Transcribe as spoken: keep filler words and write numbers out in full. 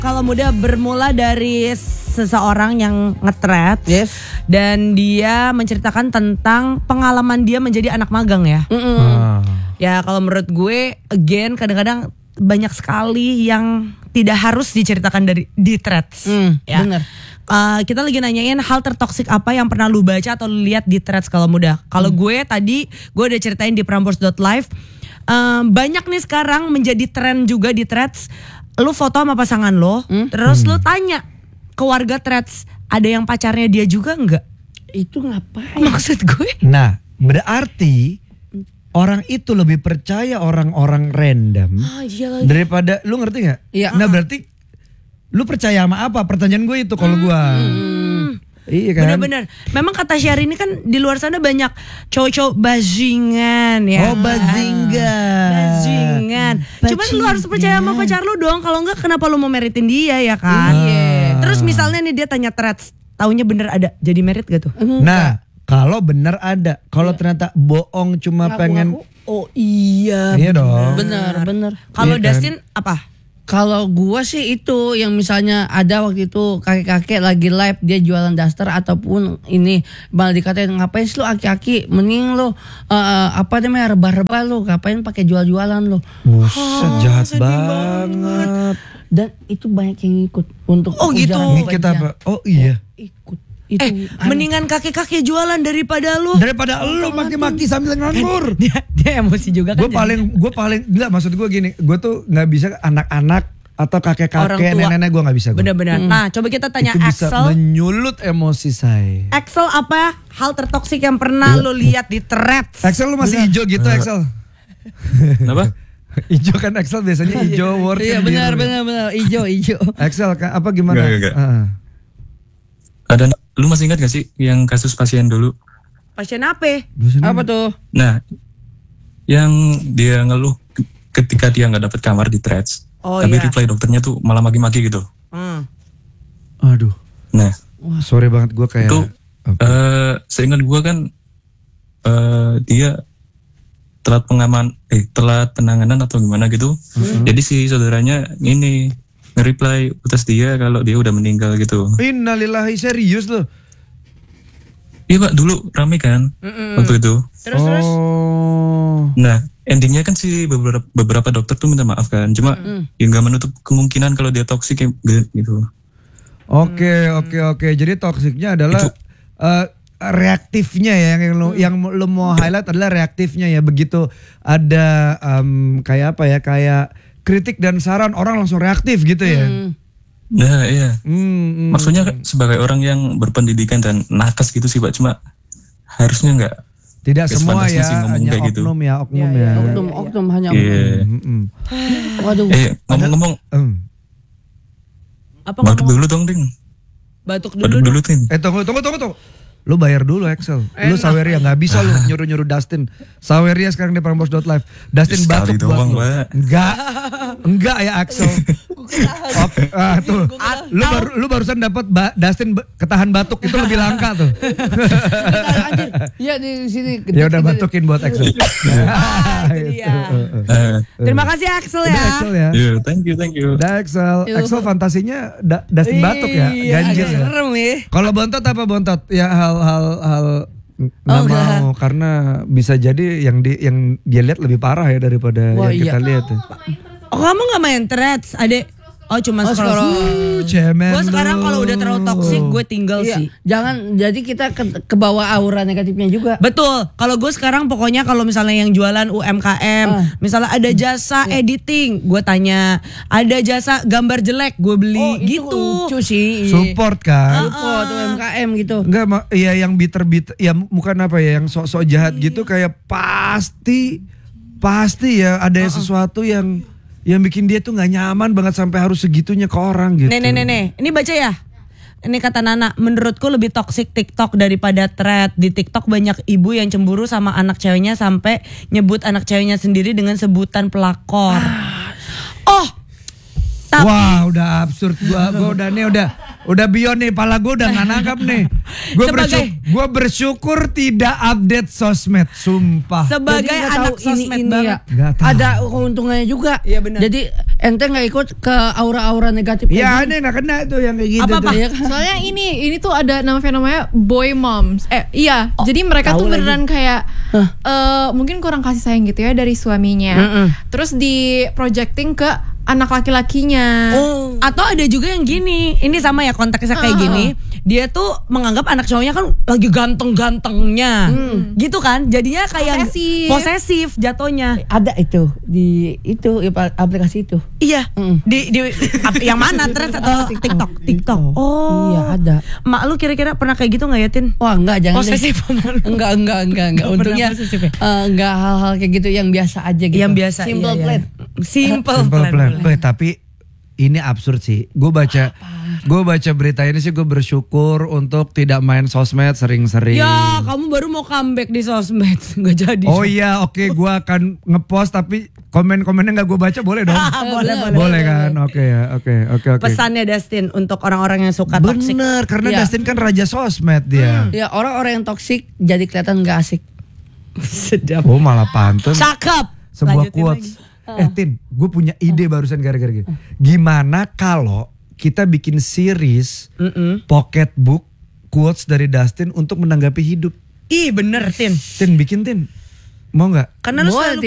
Kalau muda bermula dari seseorang yang nge-thread Yes. dan dia menceritakan tentang pengalaman dia menjadi anak magang ya. Ah. Ya kalau menurut gue again kadang-kadang banyak sekali yang tidak harus diceritakan dari di threads. Hmm, ya. bener. Uh, kita lagi nanyain hal tertoksik apa yang pernah lu baca atau lu lihat di threads kalau muda. Kalau Hmm. gue tadi gue udah ceritain di prambors dot live. Um, banyak nih sekarang menjadi tren juga di threads. Lu foto sama pasangan lo, Hmm? terus lu tanya ke warga threads, ada yang pacarnya dia juga nggak? Itu ngapain? Maksud gue? Nah, berarti orang itu lebih percaya orang-orang random Ah, iya lagi. daripada lu ngerti nggak? Iya. Nah berarti lu percaya sama apa? Pertanyaan gue itu kalau gue. Iya kan? Bener-bener. Memang kata Syahrini kan di luar sana banyak cowok-cowok bajingan ya. Oh bajingan. Bajingan. Cuman lu harus percaya sama pacar lu dong. Kalau enggak kenapa lu mau meritin dia ya kan? Iya. Terus misalnya nih dia tanya threads, taunya bener ada. Jadi merit gak tuh? Nah kalau benar ada, kalau ternyata bohong cuma Ngaku-ngaku. pengen. Oh iya. Iya dong. Bener, bener. Kalau Iya kan? Dustin apa? Kalau gua sih itu yang misalnya ada waktu itu kakek-kakek lagi live dia jualan daster ataupun ini malah dikatain ngapain sih lu aki-aki, mending lu uh, apa namanya rebah-rebah lu, ngapain pakai jual-jualan lu. Buset jahat banget. Dan itu banyak yang ikut untuk Oh, gitu. ujaran Ngikut kebencian. apa? Oh iya. Ikut. Itu Eh, mendingan kakek-kakek jualan daripada lu. Daripada lu maki-maki sambil nganggur. Dia, dia emosi juga kan. Gue paling gue paling enggak maksud gue gini, gue tuh nggak bisa anak-anak atau Orang kakek-kakek tua. nenek-nenek gue nggak bisa. Gua. Bener-bener. Nah, coba kita tanya Itu bisa Axel. menyulut emosi saya. Axel apa hal tertoksik yang pernah lo lihat di threads? Axel lu masih hijau gitu Axel. Kenapa? Hijau kan Axel biasanya hijau word. Iya kan benar biru. benar benar ijo ijo. Axel ka- apa gimana? Enggak, enggak, Ah. Ada, lu masih ingat gak sih yang kasus pasien dulu? Pasien apa? Biasanya- Apa tuh? Nah, yang dia ngeluh ke- ketika dia nggak dapat kamar di threads, Oh, tapi iya. reply dokternya tuh malah maki-maki gitu. Hmm. Aduh, Nah, sorry banget gue kayak. itu apa? eh seingat gua kan eh dia telat pengaman, eh telat penanganan atau gimana gitu. Jadi si saudaranya ini nge-reply atas dia kalau dia udah meninggal gitu. Innalillahi, serius loh. Iya pak, dulu rame kan waktu itu. Terus terus. Oh. Nah, endingnya kan si beberapa beberapa dokter tuh minta maaf kan. Cuma ya nggak menutup kemungkinan kalau dia toksik kayak gitu. Oke oke oke. Jadi toksiknya adalah Itu- eh, reaktifnya ya yang lo yang lo mau highlight adalah reaktifnya ya. Begitu ada em, kayak apa ya, kayak kritik dan saran orang langsung reaktif gitu ya. Nah iya. Hmm, hmm. Maksudnya sebagai orang yang berpendidikan dan nakes gitu sih pak. Cuma harusnya nggak. Tidak Guys, semua pantasnya ya, sih ngomong hanya kayak gitu. oknum ya, oknum Ya, ya. ya, Oknum oknum hanya oknum. Iya. Hmm, hmm. Waduh. Eh ngomong-ngomong, Em. Apa batuk ngomong? dulu dong ding. Batuk dulu. Batuk dong. dulu tin. Eh tunggu tunggu tunggu tunggu. Lu bayar dulu Axel. Lu Saweria nggak bisa lu nyuruh-nyuruh Dustin. Saweria sekarang di prambors dot live. Dustin Sekali batuk buat doang, lu. Pak. Enggak. Enggak ya Axel. Oke, ah, tuh. Lu baru lu barusan dapat ba- Dustin ba- ketahan batuk itu lebih langka tuh. Anjir. Iya di sini. Ya udah batukin buat Axel. Ah, itu dia. Eh, Terima kasih Axel Udah ya. Axel ya. iya, thank you, thank you. Udah Axel. Yuh. Axel fantasinya da- Dustin batuk ya. Iya, Ganjil agak ya. serem ya. Kalau bontot apa bontot? Ya hal-hal hal nggak Oh, enggak. mau karena bisa jadi yang di yang dia lihat lebih parah ya daripada Wah, yang kita iya. lihat ya. Oh kamu nggak main threads, adek? Oh cuma Oh, scroll. scroll. Uh, cemen Gue sekarang lu. kalau udah terlalu toksik gue tinggal Iya, sih. jangan jadi kita ke, ke bawah aura negatifnya juga. Betul. Kalau gue sekarang pokoknya kalau misalnya yang jualan U M K M, Ah. misalnya ada jasa editing, gue tanya. Ada jasa gambar jelek, gue beli Oh, itu gitu. lucu sih. Support kan? Support U M K M gitu. Enggak, ma- ya yang bitter-bitter, ya bukan apa ya, yang sok-sok jahat gitu kayak pasti, pasti ya ada sesuatu yang yang bikin dia tuh nggak nyaman banget sampai harus segitunya ke orang gitu. Nih, nih, nih, nih. Ini baca ya. Ini kata Nana, menurutku lebih toksik TikTok daripada thread. Di TikTok banyak ibu yang cemburu sama anak ceweknya sampai nyebut anak ceweknya sendiri dengan sebutan pelakor. Oh, tapi Wah, udah absurd gua, gua udah nih udah udah beyond nih, pala gue udah nggak nangkap nih. Gue Sebagai- bersyukur, gue bersyukur tidak update sosmed, sumpah. Sebagai Jadi nggak anak tahu sosmed ini, ini banget. ya. Nggak tahu. Ada keuntungannya juga. Iya, benar. Jadi ente nggak ikut ke aura-aura negatif. kayak Ya gini. aneh nggak kena tuh yang kayak gitu Apa-apa? tuh. Iya kan? Soalnya ini ini tuh ada nama fenomena boy moms. Eh iya, jadi mereka tahu tuh beneran kayak Hah. eh mungkin kurang kasih sayang gitu ya dari suaminya. Mm-mm. Terus di projecting ke anak laki-lakinya. Oh. Atau ada juga yang gini, ini sama ya konteksnya kayak Uh-uh. gini. Dia tuh menganggap anak cowoknya kan lagi ganteng-gantengnya, gitu kan? Jadinya kayak Posesif. posesif jatuhnya. Ada itu di itu apa, aplikasi itu. Iya, Mm. di di ap- yang mana Threads atau TikTok? TikTok. Oh, Iya ada. Mak lu kira-kira pernah kayak gitu nggak ya Tin? Wah enggak jangan deh. Posesif sama lu. Enggak enggak enggak enggak. Nggak Untungnya pernah posesif ya? eh, enggak hal-hal kayak gitu yang biasa aja gitu. Yang biasa. Simple iya, iya. plan. Simple, Simple plan. plan. Eh, tapi ini absurd sih. Gue baca, gue baca berita ini sih gue bersyukur untuk tidak main sosmed sering-sering. Ya, kamu baru mau comeback di sosmed, nggak jadi. Oh iya, oke, gue akan ngepost tapi komen-komennya nggak gue baca, boleh dong? boleh, boleh. Boleh kan? Oke ya, oke, oke, oke. Pesannya Dustin untuk orang-orang yang suka toxic. Bener, karena Iya. Dustin kan raja sosmed dia. Ya orang-orang yang toksik jadi kelihatan enggak asik. Sedap. Oh malah pantun. Cakep. Sebuah Lanjutin quotes. lagi. Eh Tin, gue punya ide barusan gara-gara gitu. Gimana kalau kita bikin series Mm-mm. pocket book quotes dari Dustin untuk menanggapi hidup? Ih bener Tin. Tin bikin Tin, mau nggak? Karena lu Boleh, selalu